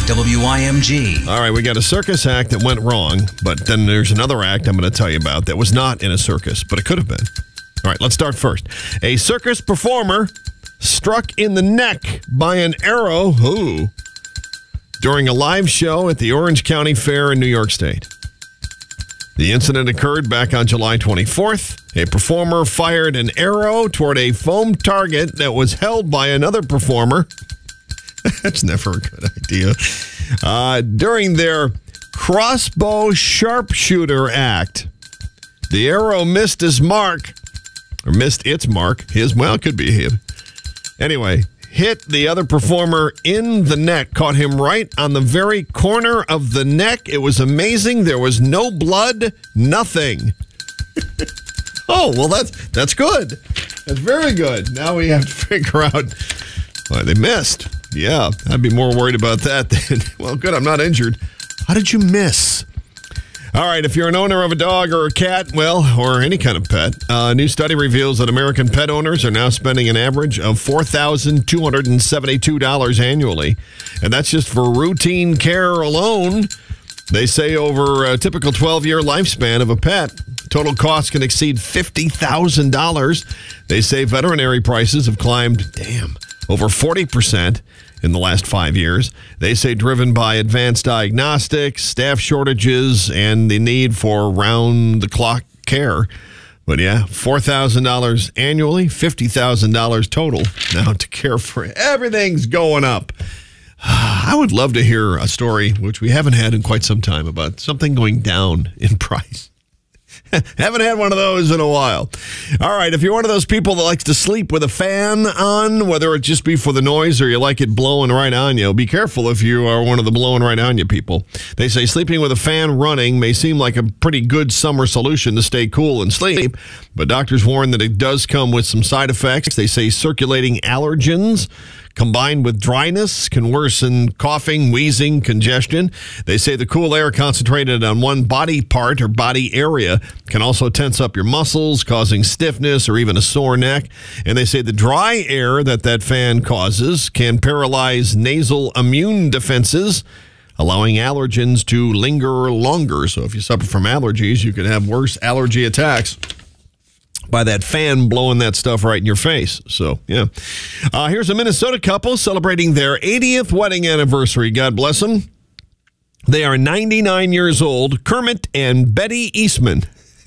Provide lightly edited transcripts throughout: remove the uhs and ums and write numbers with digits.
WYMG. All right, we got a circus act that went wrong, but then there's another act I'm going to tell you about that was not in a circus, but it could have been. All right, let's start first. A circus performer struck in the neck by an arrow during a live show at the Orange County Fair in New York State. The incident occurred back on July 24th. A performer fired an arrow toward a foam target that was held by another performer. That's never a good idea. During their crossbow sharpshooter act, the arrow missed its mark. It could be him. Anyway, hit the other performer in the neck, caught him right on the very corner of the neck. It was amazing. There was no blood, nothing. Oh, well, that's good. That's very good. Now we have to figure out why they missed. Yeah, I'd be more worried about that than, well, good, I'm not injured. How did you miss? All right, if you're an owner of a dog or a cat, or any kind of pet, a new study reveals that American pet owners are now spending an average of $4,272 annually. And that's just for routine care alone. They say over a typical 12-year lifespan of a pet, total costs can exceed $50,000. They say veterinary prices have climbed, over 40% in the last 5 years. They say driven by advanced diagnostics, staff shortages, and the need for round-the-clock care. But yeah, $4,000 annually, $50,000 total now to care for. Everything's going up. I would love to hear a story, which we haven't had in quite some time, about something going down in price. Haven't had one of those in a while. All right, if you're one of those people that likes to sleep with a fan on, whether it just be for the noise or you like it blowing right on you, be careful if you are one of the blowing right on you people. They say sleeping with a fan running may seem like a pretty good summer solution to stay cool and sleep, but doctors warn that it does come with some side effects. They say circulating allergens combined with dryness can worsen coughing, wheezing, congestion. They say the cool air concentrated on one body part or body area can also tense up your muscles, causing stiffness or even a sore neck. And they say the dry air that fan causes can paralyze nasal immune defenses, allowing allergens to linger longer. So if you suffer from allergies, you could have worse allergy attacks by that fan blowing that stuff right in your face. So, yeah. Here's a Minnesota couple celebrating their 80th wedding anniversary. God bless them. They are 99 years old, Kermit and Betty Eastman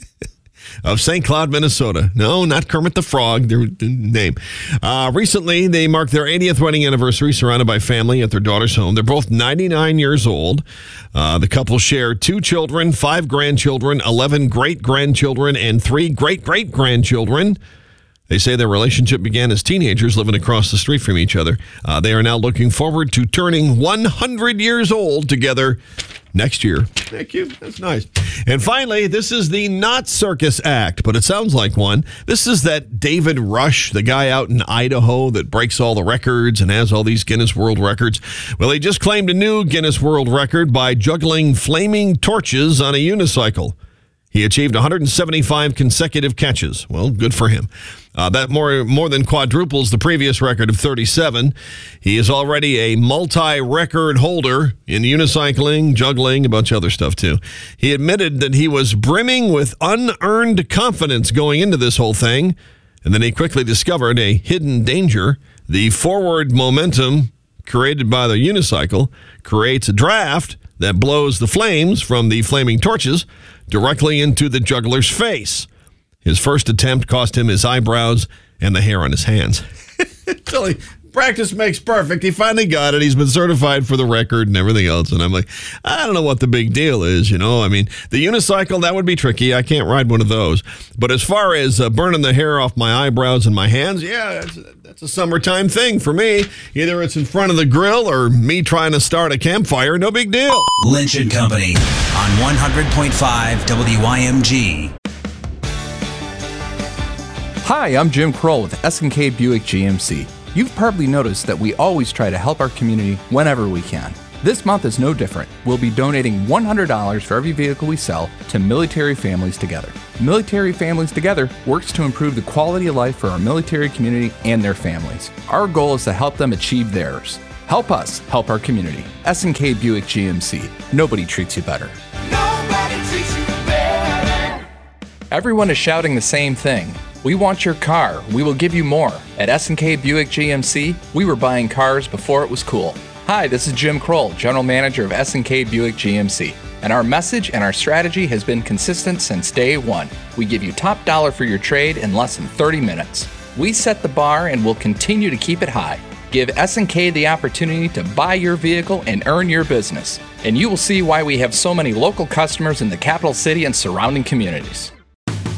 of St. Cloud, Minnesota. No, not Kermit the Frog, their name. Recently, they marked their 80th wedding anniversary surrounded by family at their daughter's home. They're both 99 years old. The couple share 2 children, 5 grandchildren, 11 great-grandchildren, and 3 great-great-grandchildren. They say their relationship began as teenagers living across the street from each other. They are now looking forward to turning 100 years old together next year. Thank you. That's nice. And finally, this is the not circus act, but it sounds like one. This is that David Rush, the guy out in Idaho that breaks all the records and has all these Guinness World Records. Well, he just claimed a new Guinness World Record by juggling flaming torches on a unicycle. He achieved 175 consecutive catches. Well, good for him. That more than quadruples the previous record of 37. He is already a multi-record holder in unicycling, juggling, a bunch of other stuff too. He admitted that he was brimming with unearned confidence going into this whole thing, and then he quickly discovered a hidden danger. The forward momentum created by the unicycle creates a draft that blows the flames from the flaming torches directly into the juggler's face. His first attempt cost him his eyebrows and the hair on his hands. Practice makes perfect. He finally got it. He's been certified for the record and everything else. And I'm like, I don't know what the big deal is, you know. I mean, the unicycle, that would be tricky. I can't ride one of those. But as far as burning the hair off my eyebrows and my hands, yeah, that's a summertime thing for me. Either it's in front of the grill or me trying to start a campfire. No big deal. Lynch and Company on 100.5 WYMG. Hi, I'm Jim Kroll with S&K Buick GMC. You've probably noticed that we always try to help our community whenever we can. This month is no different. We'll be donating $100 for every vehicle we sell to Military Families Together. Military Families Together works to improve the quality of life for our military community and their families. Our goal is to help them achieve theirs. Help us help our community. S&K Buick GMC. Nobody treats you better. Nobody treats you better. Everyone is shouting the same thing. We want your car. We will give you more. At S&K Buick GMC, we were buying cars before it was cool. Hi, this is Jim Kroll, General Manager of S&K Buick GMC. And our message and our strategy has been consistent since day one. We give you top dollar for your trade in less than 30 minutes. We set the bar and will continue to keep it high. Give S&K the opportunity to buy your vehicle and earn your business. And you will see why we have so many local customers in the capital city and surrounding communities.